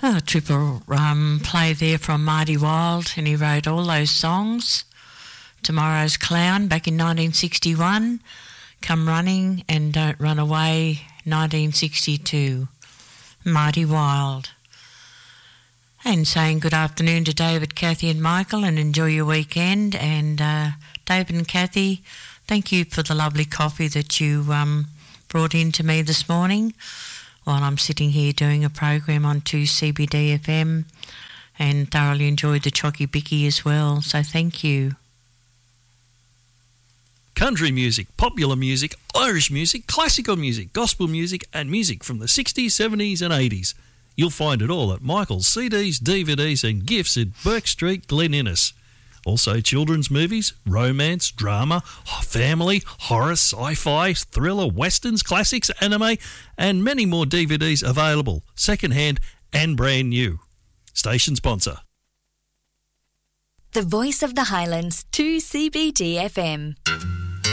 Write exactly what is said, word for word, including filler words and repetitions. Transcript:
Oh, a triple um, play there from Marty Wilde, and he wrote all those songs. Tomorrow's Clown back in nineteen sixty-one, Come Running and Don't Run Away, nineteen sixty-two, Marty Wilde. And saying good afternoon to David, Kathy and Michael, and enjoy your weekend. And uh, David and Kathy, thank you for the lovely coffee that you um, brought in to me this morning while I'm sitting here doing a program on two C B D F M, and thoroughly enjoyed the Chocky Bicky as well, so thank you. Country music, popular music, Irish music, classical music, gospel music and music from the sixties, seventies and eighties. You'll find it all at Michael's C Ds, D V Ds and gifts at Burke Street, Glen Innes. Also children's movies, romance, drama, family, horror, sci-fi, thriller, westerns, classics, anime and many more D V Ds available, second-hand and brand new. Station sponsor. The Voice of the Highlands, two C B D F M.